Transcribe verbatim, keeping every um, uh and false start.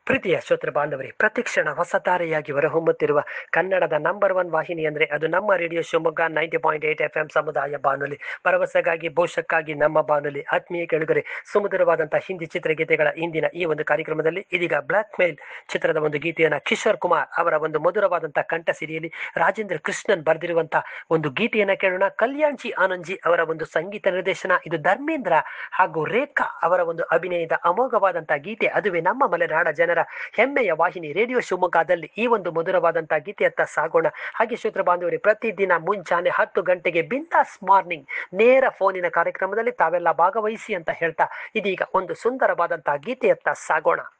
ಪ್ರೀತಿಯ ಶ್ರೋತೃ ಬಾಂಧವರೇ, ಪ್ರತಿಕ್ಷಣ ಹೊಸ ತಾರೆಯಾಗಿ ಹೊರಹೊಮ್ಮುತ್ತಿರುವ ಕನ್ನಡದ ನಂಬರ್ ಒನ್ ವಾಹಿನಿ ಅಂದರೆ ಅದು ನಮ್ಮ radio Shivamogga ninety point eight F M ಸಮುದಾಯ ಬಾನುಲಿ. ಭರವಸೆಗಾಗಿ ಭವಿಷ್ಯಕ್ಕಾಗಿ ನಮ್ಮ ಬಾನುಲಿ. ಆತ್ಮೀಯ ಕೆಳಗರೆ, ಸುಮಧುರವಾದಂತಹ ಹಿಂದಿ ಚಿತ್ರಗೀತೆಗಳ ಇಂದಿನ ಈ ಒಂದು ಕಾರ್ಯಕ್ರಮದಲ್ಲಿ ಇದೀಗ ಬ್ಲಾಕ್ ಮೇಲ್ ಚಿತ್ರದ ಒಂದು ಗೀತೆಯನ್ನ ಕಿಶೋರ್ ಕುಮಾರ್ ಅವರ ಒಂದು ಮಧುರವಾದಂತಹ ಕಂಠ ಸಿರಿಯಲ್ಲಿ ರಾಜೇಂದ್ರ ಕೃಷ್ಣನ್ ಬರೆದಿರುವಂತಹ ಒಂದು ಗೀತೆಯನ್ನ ಕೇಳೋಣ. ಕಲ್ಯಾಣ್ ಜಿ ಆನಂದ್ ಜಿ ಅವರ ಒಂದು ಸಂಗೀತ ನಿರ್ದೇಶನ, ಇದು ಧರ್ಮೇಂದ್ರ ಹಾಗೂ ರೇಖಾ ಅವರ ಒಂದು ಅಭಿನಯದ ಅಮೋಘವಾದಂತಹ ಗೀತೆ. ಅದುವೇ ನಮ್ಮ ಮಲೆನಾಡ ಜನರ ಹೆಮ್ಮೆಯ ವಾಹಿನಿ ರೇಡಿಯೋ ಶಿವಮೊಗ್ಗದಲ್ಲಿ ಈ ಒಂದು ಮಧುರವಾದಂತಹ ಗೀತೆಯತ್ತ ಸಾಗೋಣ. ಹಾಗೆ ಶ್ರೋತೃ ಬಾಂಧವರೇ, ಪ್ರತಿದಿನ ಮುಂಚಾನೆ ಹತ್ತು ಗಂಟೆಗೆ ಬಿಂದಾಸ್ ಮಾರ್ನಿಂಗ್ ನೇರ ಫೋನಿನ ಕಾರ್ಯಕ್ರಮದಲ್ಲಿ ತಾವೆಲ್ಲ ಭಾಗವಹಿಸಿ ಅಂತ ಹೇಳ್ತಾ ಇದೀಗ ಒಂದು ಸುಂದರವಾದಂತಹ ಗೀತೆಯತ್ತ ಸಾಗೋಣ.